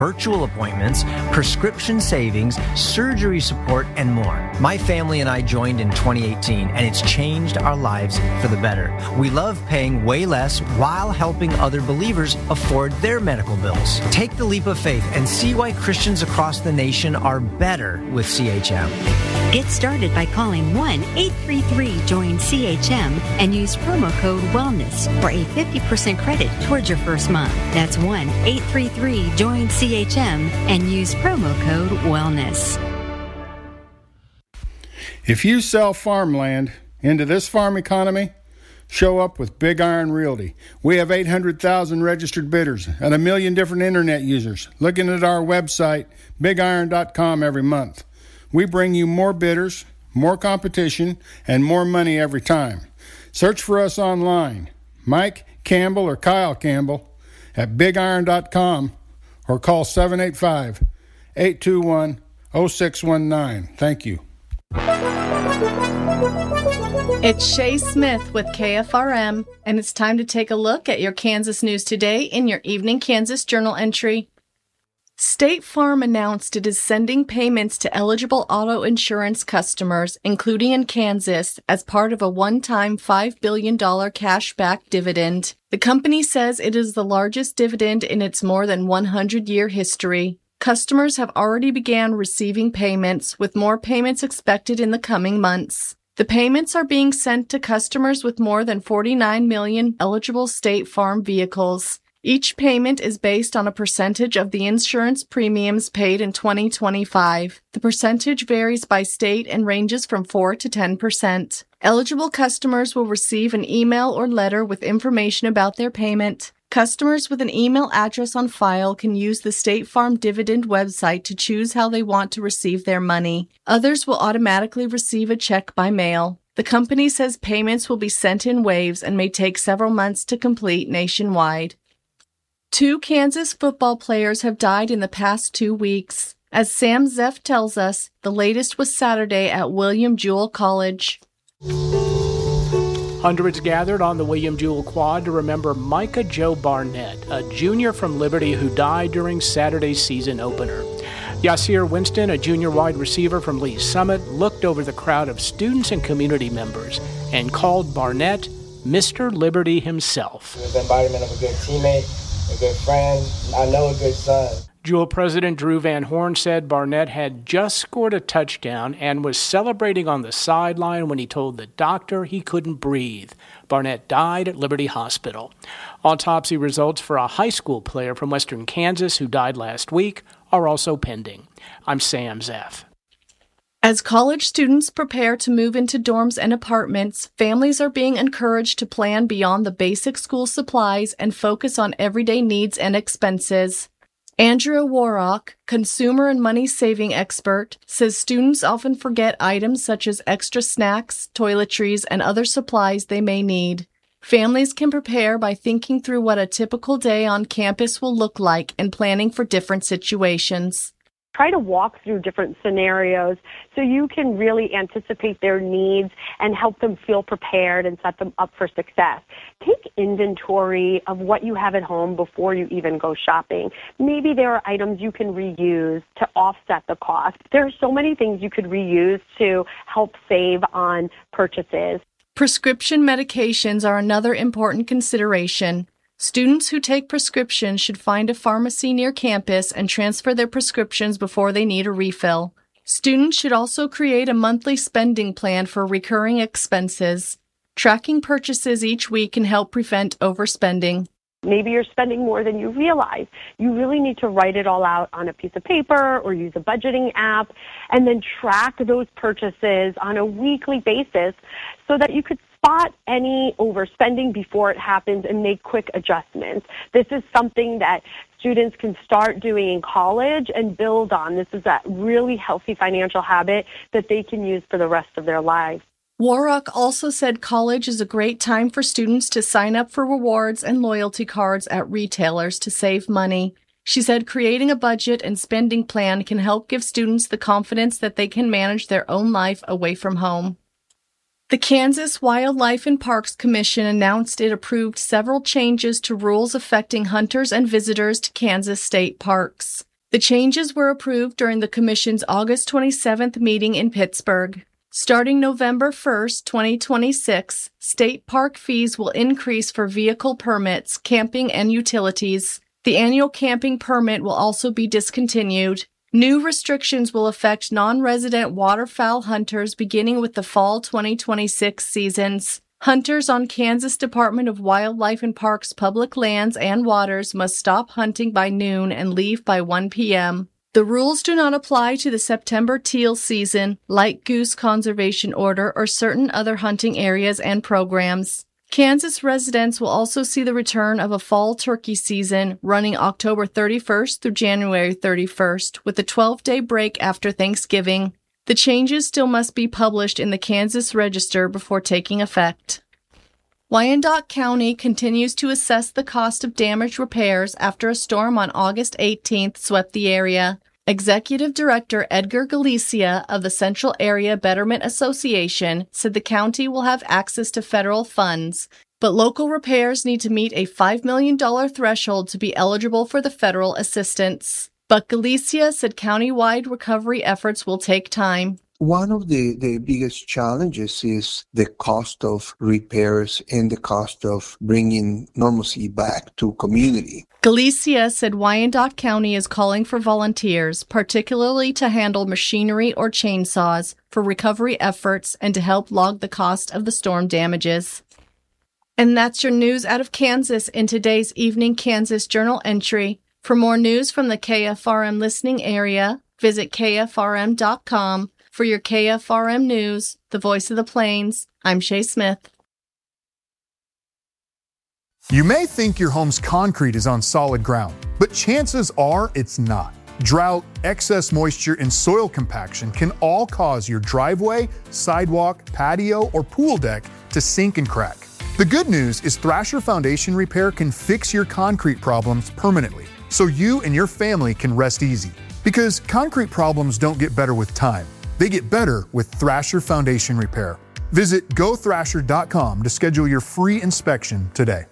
virtual appointments, prescription savings, surgery support, and more. My family and I joined in 2018, and it's changed our lives for the better. We love paying way less while helping other believers afford their medical bills. Take the leap of faith and see why Christians across the nation are better with CHM. Get started by calling 1-833-JOIN-CHM and use promo code WELLNESS for a 50% credit towards your first month. That's 1-833-JOIN-CHM and use promo code WELLNESS. If you sell farmland into this farm economy, show up with Big Iron Realty. We have 800,000 registered bidders and 1 million different internet users looking at our website, bigiron.com, every month. We bring you more bidders, more competition, and more money every time. Search for us online, Mike Campbell or Kyle Campbell at bigiron.com, or call 785-821-0619. Thank you. It's Shay Smith with KFRM, and it's time to take a look at your Kansas news today in your Evening Kansas Journal entry. State Farm announced it is sending payments to eligible auto insurance customers, including in Kansas, as part of a one-time $5 billion cashback dividend. The company says it is the largest dividend in its more than 100-year history. Customers have already began receiving payments, with more payments expected in the coming months. The payments are being sent to customers with more than 49 million eligible State Farm vehicles. Each payment is based on a percentage of the insurance premiums paid in 2025. The percentage varies by state and ranges from 4 to 10%. Eligible customers will receive an email or letter with information about their payment. Customers with an email address on file can use the State Farm Dividend website to choose how they want to receive their money. Others will automatically receive a check by mail. The company says payments will be sent in waves and may take several months to complete nationwide. 2 Kansas football players have died in the past 2 weeks. As Sam Zeff tells us, the latest was Saturday at William Jewell College. Hundreds gathered on the William Jewell Quad to remember Micah Joe Barnett, a junior from Liberty who died during Saturday's season opener. Yasir Winston, a junior wide receiver from Lee's Summit, looked over the crowd of students and community members and called Barnett Mr. Liberty himself. The embodiment of a good teammate, a good friend, I know a good son. Jewel President Drew Van Horn said Barnett had just scored a touchdown and was celebrating on the sideline when he told the doctor he couldn't breathe. Barnett died at Liberty Hospital. Autopsy results for a high school player from western Kansas who died last week are also pending. I'm Sam Zeff. As college students prepare to move into dorms and apartments, families are being encouraged to plan beyond the basic school supplies and focus on everyday needs and expenses. Andrea Warrock, consumer and money-saving expert, says students often forget items such as extra snacks, toiletries, and other supplies they may need. Families can prepare by thinking through what a typical day on campus will look like and planning for different situations. Try to walk through different scenarios so you can really anticipate their needs and help them feel prepared and set them up for success. Take inventory of what you have at home before you even go shopping. Maybe there are items you can reuse to offset the cost. There are so many things you could reuse to help save on purchases. Prescription medications are another important consideration. Students who take prescriptions should find a pharmacy near campus and transfer their prescriptions before they need a refill. Students should also create a monthly spending plan for recurring expenses. Tracking purchases each week can help prevent overspending. Maybe you're spending more than you realize. You really need to write it all out on a piece of paper or use a budgeting app and then track those purchases on a weekly basis so that you could spot any overspending before it happens and make quick adjustments. This is something that students can start doing in college and build on. This is a really healthy financial habit that they can use for the rest of their lives. Warrock also said college is a great time for students to sign up for rewards and loyalty cards at retailers to save money. She said creating a budget and spending plan can help give students the confidence that they can manage their own life away from home. The Kansas Wildlife and Parks Commission announced it approved several changes to rules affecting hunters and visitors to Kansas state parks. The changes were approved during the Commission's August 27th meeting in Pittsburgh. Starting November 1st, 2026, state park fees will increase for vehicle permits, camping, and utilities. The annual camping permit will also be discontinued. New restrictions will affect non-resident waterfowl hunters beginning with the fall 2026 seasons. Hunters on Kansas Department of Wildlife and Parks public lands and waters must stop hunting by noon and leave by 1 p.m. The rules do not apply to the September teal season, light goose conservation order, or certain other hunting areas and programs. Kansas residents will also see the return of a fall turkey season running October 31st through January 31st, with a 12-day break after Thanksgiving. The changes still must be published in the Kansas Register before taking effect. Wyandotte County continues to assess the cost of damage repairs after a storm on August 18th swept the area. Executive Director Edgar Galicia of the Central Area Betterment Association said the county will have access to federal funds, but local repairs need to meet a $5 million threshold to be eligible for the federal assistance. But Galicia said countywide recovery efforts will take time. One of the biggest challenges is the cost of repairs and the cost of bringing normalcy back to community. Galicia said Wyandotte County is calling for volunteers, particularly to handle machinery or chainsaws, for recovery efforts and to help log the cost of the storm damages. And that's your news out of Kansas in today's Evening Kansas Journal entry. For more news from the KFRM listening area, visit KFRM.com. For your KFRM News, the voice of the Plains, I'm Shay Smith. You may think your home's concrete is on solid ground, but chances are it's not. Drought, excess moisture, and soil compaction can all cause your driveway, sidewalk, patio, or pool deck to sink and crack. The good news is Thrasher Foundation Repair can fix your concrete problems permanently, so you and your family can rest easy. Because concrete problems don't get better with time. They get better with Thrasher Foundation Repair. Visit gothrasher.com to schedule your free inspection today.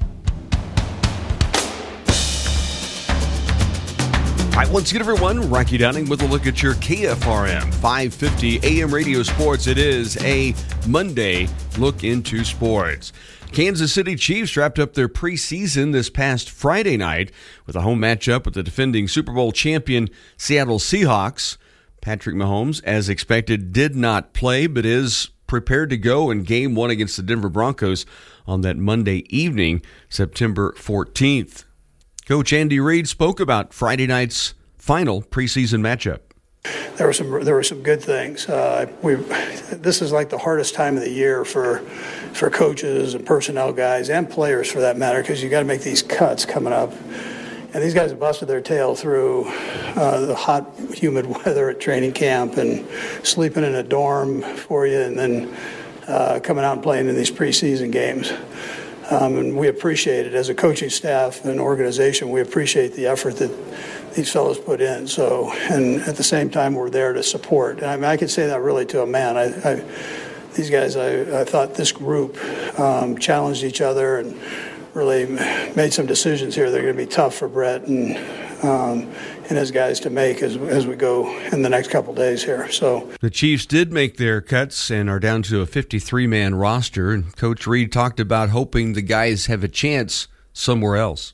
All right, once again, everyone, Rocky Downing with a look at your KFRM 550 AM radio sports. It is a Monday look into sports. Kansas City Chiefs wrapped up their preseason this past Friday night with a home matchup with the defending Super Bowl champion Seattle Seahawks. Patrick Mahomes, as expected, did not play, but is prepared to go in Game 1 against the Denver Broncos on that Monday evening, September 14th. Coach Andy Reid spoke about Friday night's final preseason matchup. There were some good things. This is like the hardest time of the year for coaches and personnel guys and players, for that matter, because you got to make these cuts coming up. And these guys have busted their tail through the hot, humid weather at training camp and sleeping in a dorm for you, and then coming out and playing in these preseason games. And we appreciate it as a coaching staff and organization. We appreciate the effort that these fellows put in. So, and at the same time, we're there to support. I mean, I could say that really to a man. These guys, I thought this group challenged each other and really made some decisions here that are going to be tough for Brett and his guys to make as we go in the next couple days here. So the Chiefs did make their cuts and are down to a 53-man roster. And Coach Reid talked about hoping the guys have a chance somewhere else.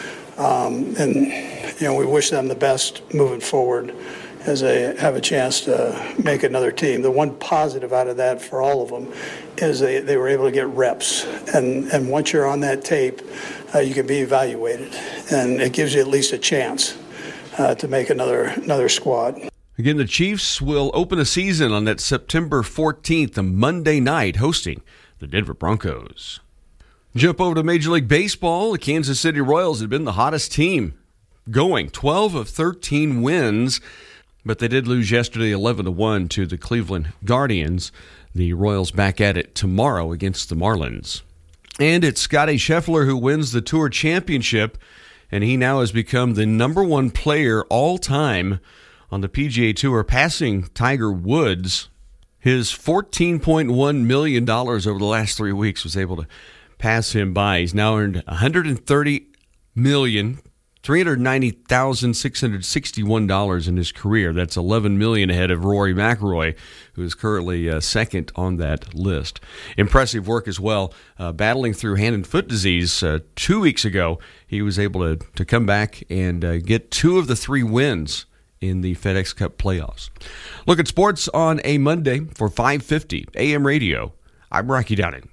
We wish them the best moving forward as they have a chance to make another team. The one positive out of that for all of them is they were able to get reps. And once you're on that tape, you can be evaluated. And it gives you at least a chance to make another squad. Again, the Chiefs will open the season on that September 14th, a Monday night, hosting the Denver Broncos. Jump over to Major League Baseball. The Kansas City Royals had been the hottest team going, 12 of 13 wins. But they did lose yesterday 11-1 to the Cleveland Guardians. The Royals back at it tomorrow against the Marlins. And it's Scottie Scheffler who wins the Tour Championship, and he now has become the #1 player all time on the PGA Tour, passing Tiger Woods. His $14.1 million over the last 3 weeks was able to pass him by. He's now earned $130 million $390,661 in his career. That's $11 million ahead of Rory McIlroy, who is currently second on that list. Impressive work as well. Battling through hand and foot disease 2 weeks ago, he was able to come back and get 2 of the 3 wins in the FedEx Cup playoffs. Look at sports on a Monday for 550 AM radio. I'm Rocky Downing.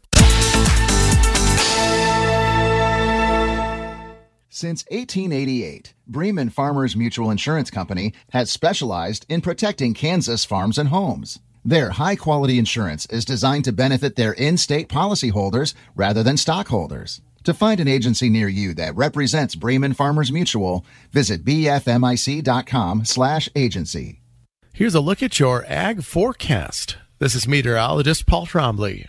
Since 1888, Bremen Farmers Mutual Insurance Company has specialized in protecting Kansas farms and homes. Their high-quality insurance is designed to benefit their in-state policyholders rather than stockholders. To find an agency near you that represents Bremen Farmers Mutual, visit bfmic.com/agency. Here's a look at your ag forecast. This is meteorologist Paul Trombley.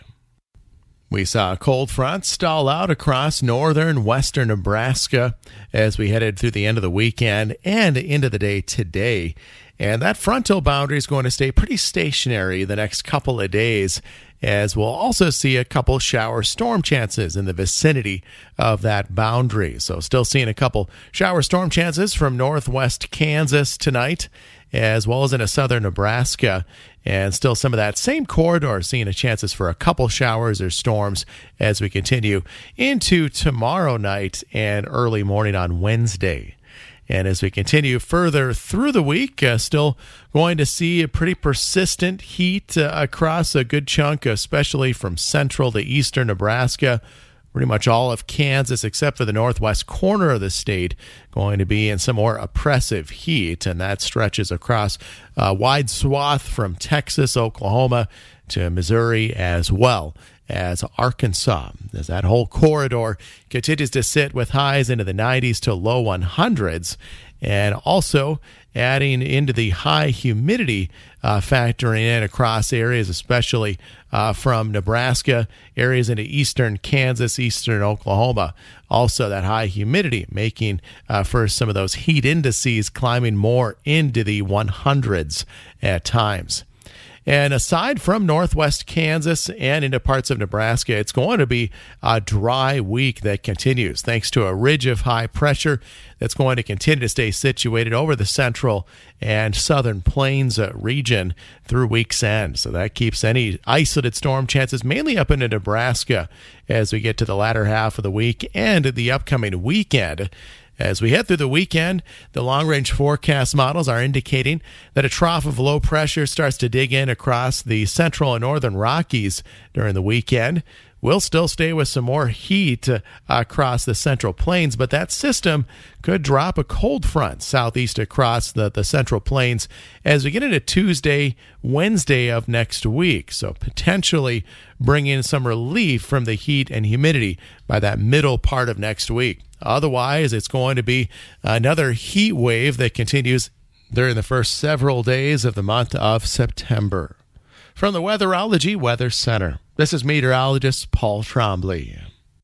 We saw a cold front stall out across northern western Nebraska as we headed through the end of the weekend and into the day today. And that frontal boundary is going to stay pretty stationary the next couple of days, as we'll also see a couple shower storm chances in the vicinity of that boundary. So still seeing a couple shower storm chances from northwest Kansas tonight, as well as into southern Nebraska, and still some of that same corridor seeing a chances for a couple showers or storms as we continue into tomorrow night and early morning on Wednesday. And as we continue further through the week, still going to see a pretty persistent heat across a good chunk, especially from central to eastern Nebraska. Pretty much all of Kansas, except for the northwest corner of the state, going to be in some more oppressive heat, and that stretches across a wide swath from Texas, Oklahoma, to Missouri, as well as Arkansas, as that whole corridor continues to sit with highs into the 90s to low 100s, and also adding into the high humidity factoring in across areas, especially from Nebraska, areas into eastern Kansas, eastern Oklahoma. Also, that high humidity making for some of those heat indices climbing more into the 100s at times. And aside from northwest Kansas and into parts of Nebraska, it's going to be a dry week that continues thanks to a ridge of high pressure that's going to continue to stay situated over the central and southern plains region through week's end. So that keeps any isolated storm chances mainly up into Nebraska as we get to the latter half of the week and the upcoming weekend. As we head through the weekend, the long-range forecast models are indicating that a trough of low pressure starts to dig in across the central and northern Rockies during the weekend. We'll still stay with some more heat across the central plains, but that system could drop a cold front southeast across the central plains as we get into Tuesday, Wednesday of next week. So potentially bringing some relief from the heat and humidity by that middle part of next week. Otherwise, it's going to be another heat wave that continues during the first several days of the month of September. From the Weatherology Weather Center, this is meteorologist Paul Trombley.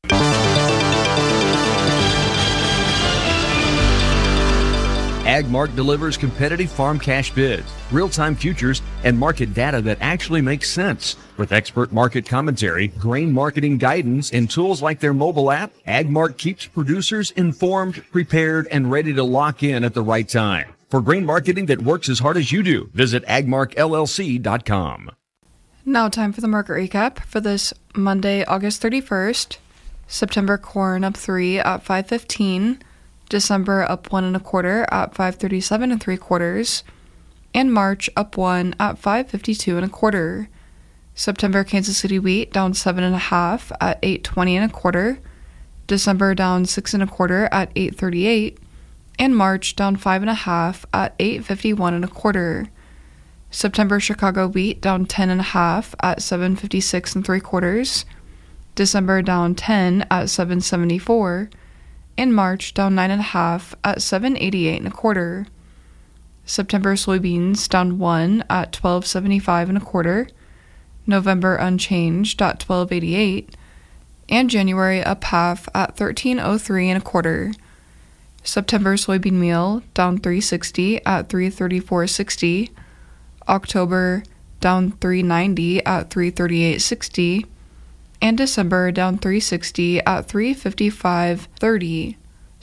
AgMark delivers competitive farm cash bids, real-time futures, and market data that actually makes sense. With expert market commentary, grain marketing guidance, and tools like their mobile app, AgMark keeps producers informed, prepared, and ready to lock in at the right time. For grain marketing that works as hard as you do, visit agmarkllc.com. Now time for the market recap for this Monday, August 31st. September corn up 3 at 5.15. December up 1 1/4 at 5.37 3/4, and March up 1 at 5.52 1/4. September Kansas City wheat down 7 1/2 at 8.20 1/4. December down 6 1/4 at 8.38, and March down 5 1/2 at 8.51 1/4. September Chicago wheat down 10 1/2 at 7.56 3/4. December down 10 at 7.74. and March down 9 1/2 at 7.88 1/4. September soybeans down 1 at 12.75 1/4. November unchanged at 12.88, and January up half at 13.03 1/4. September soybean meal down 3.60 at 3.34.60. October down 3.90 at 3.38.60. and December down 3.60 at 3.55.30.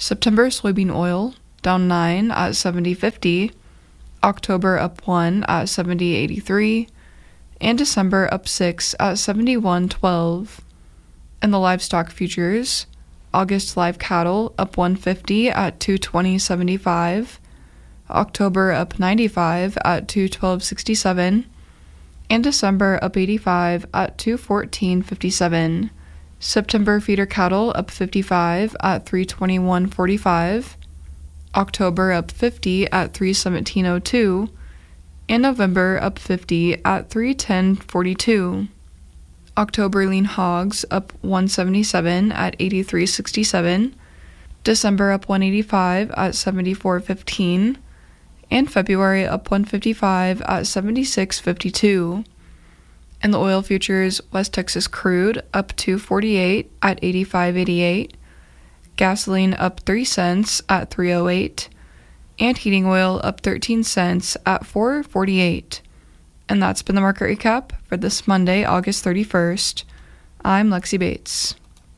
September soybean oil down 9 at 70.50. October up 1 at 70.83. And December up 6 at 71.12. And the livestock futures, August live cattle up 150 at 220.75. October up 95 at 212.67. And December up 85 at 214.57. September feeder cattle up 55 at 321.45. October up 50 at 317.02. And November up 50 at 310.42. October lean hogs up 177 at 83.67. December up 185 at 74.15. And February up 155 at 76.52. And the oil futures, West Texas crude up 2.48 at 85.88. Gasoline up 3 cents at 3.08. And heating oil up 13 cents at 4.48. And that's been the market recap for this Monday, August 31st. I'm Lexi Bates.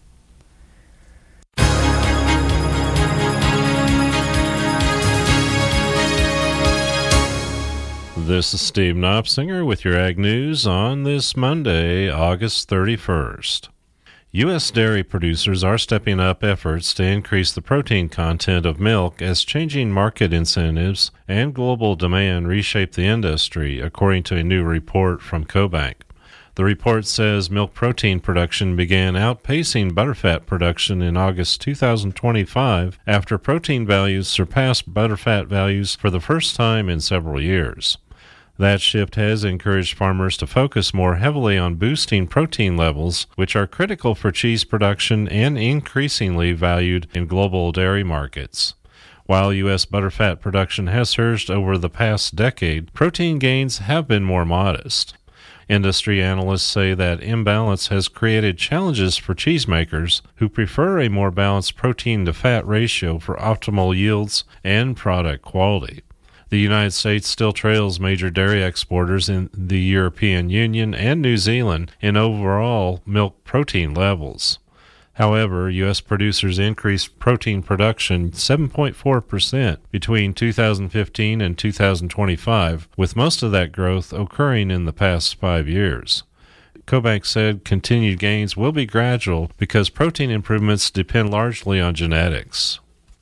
This is Steve Knopsinger with your Ag News on this Monday, August 31st. U.S. dairy producers are stepping up efforts to increase the protein content of milk as changing market incentives and global demand reshape the industry, according to a new report from CoBank. The report says milk protein production began outpacing butterfat production in August 2025 after protein values surpassed butterfat values for the first time in several years. That shift has encouraged farmers to focus more heavily on boosting protein levels, which are critical for cheese production and increasingly valued in global dairy markets. While U.S. butterfat production has surged over the past decade, protein gains have been more modest. Industry analysts say that imbalance has created challenges for cheesemakers who prefer a more balanced protein-to-fat ratio for optimal yields and product quality. The United States still trails major dairy exporters in the European Union and New Zealand in overall milk protein levels. However, U.S. producers increased protein production 7.4% between 2015 and 2025, with most of that growth occurring in the past 5 years. CoBank said continued gains will be gradual because protein improvements depend largely on genetics.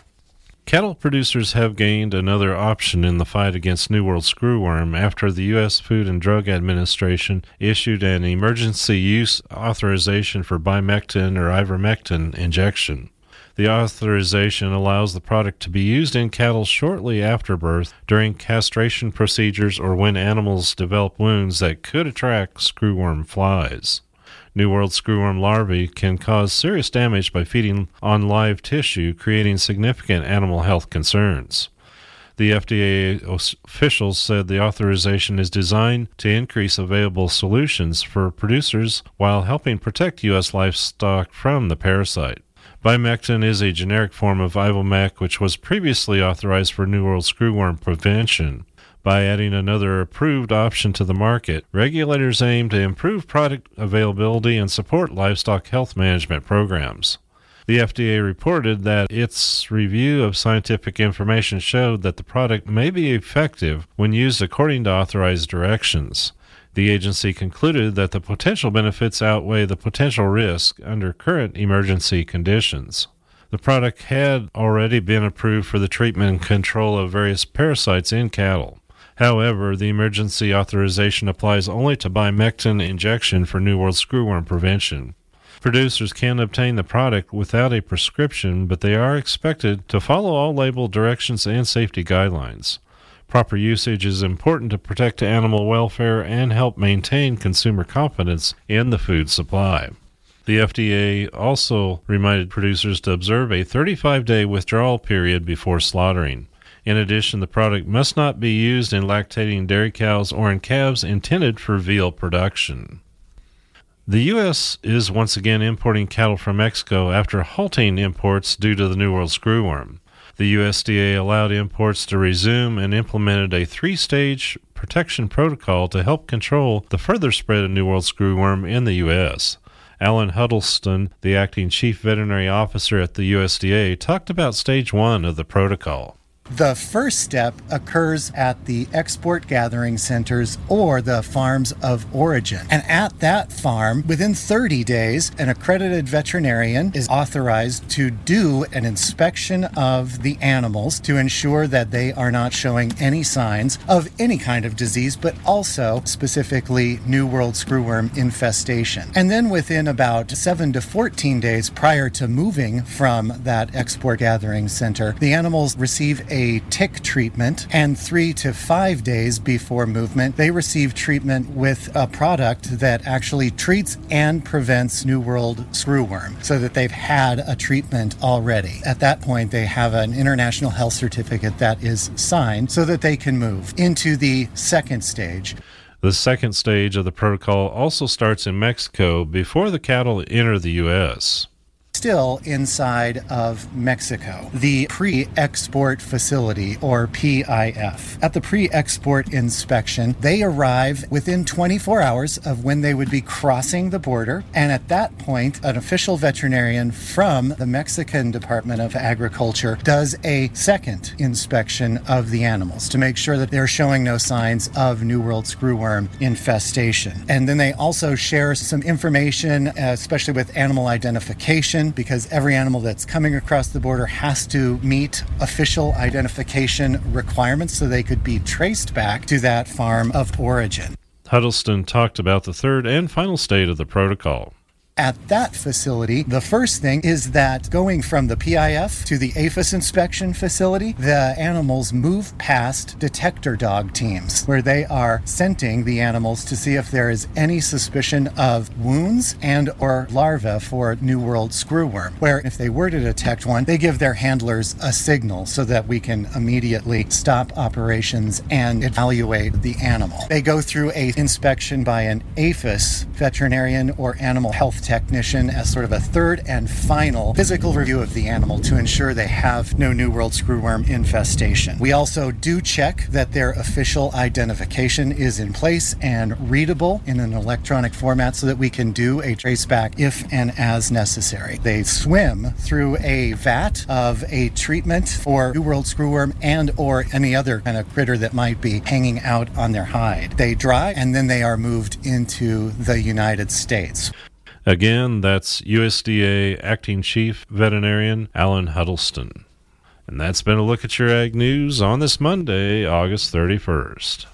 Cattle producers have gained another option in the fight against New World screwworm after the U.S. Food and Drug Administration issued an emergency use authorization for Bimectin or ivermectin injection. The authorization allows the product to be used in cattle shortly after birth, during castration procedures, or when animals develop wounds that could attract screwworm flies. New World screwworm larvae can cause serious damage by feeding on live tissue, creating significant animal health concerns. The FDA officials said the authorization is designed to increase available solutions for producers while helping protect U.S. livestock from the parasite. Bimectin is a generic form of Ivomec, which was previously authorized for New World screwworm prevention. By adding another approved option to the market, regulators aim to improve product availability and support livestock health management programs. The FDA reported that its review of scientific information showed that the product may be effective when used according to authorized directions. The agency concluded that the potential benefits outweigh the potential risk under current emergency conditions. The product had already been approved for the treatment and control of various parasites in cattle. However, the emergency authorization applies only to Bimectin injection for New World screwworm prevention. Producers can obtain the product without a prescription, but they are expected to follow all label directions and safety guidelines. Proper usage is important to protect animal welfare and help maintain consumer confidence in the food supply. The FDA also reminded producers to observe a 35-day withdrawal period before slaughtering. In addition, the product must not be used in lactating dairy cows or in calves intended for veal production. The U.S. is once again importing cattle from Mexico after halting imports due to the New World screwworm. The USDA allowed imports to resume and implemented a 3-stage protection protocol to help control the further spread of New World screwworm in the U.S. Alan Huddleston, the acting chief veterinary officer at the USDA, talked about stage 1 of the protocol. The first step occurs at the export gathering centers or the farms of origin. And at that farm, within 30 days, an accredited veterinarian is authorized to do an inspection of the animals to ensure that they are not showing any signs of any kind of disease, but also specifically New World screwworm infestation. And then within about 7 to 14 days prior to moving from that export gathering center, the animals receive a tick treatment, and 3 to 5 days before movement, they receive treatment with a product that actually treats and prevents New World screwworm, so that they've had a treatment already. At that point, they have an international health certificate that is signed so that they can move into the second stage. The second stage of the protocol also starts in Mexico before the cattle enter the U.S. Still inside of Mexico, the pre-export facility, or PIF. At the pre-export inspection, they arrive within 24 hours of when they would be crossing the border, and at that point, an official veterinarian from the Mexican Department of Agriculture does a second inspection of the animals to make sure that they're showing no signs of New World screwworm infestation. And then they also share some information, especially with animal identification, because every animal that's coming across the border has to meet official identification requirements so they could be traced back to that farm of origin. Huddleston talked about the third and final stage of the protocol. At that facility, the first thing is that going from the PIF to the APHIS inspection facility, the animals move past detector dog teams, where they are scenting the animals to see if there is any suspicion of wounds and or larvae for New World screwworm, where if they were to detect one, they give their handlers a signal so that we can immediately stop operations and evaluate the animal. They go through an inspection by an APHIS veterinarian or animal health technician as sort of a third and final physical review of the animal to ensure they have no New World screwworm infestation. We also do check that their official identification is in place and readable in an electronic format so that we can do a traceback if and as necessary. They swim through a vat of a treatment for New World screwworm and or any other kind of critter that might be hanging out on their hide. They dry and then they are moved into the United States. Again, that's USDA Acting Chief Veterinarian Alan Huddleston. And that's been a look at your Ag News on this Monday, August 31st.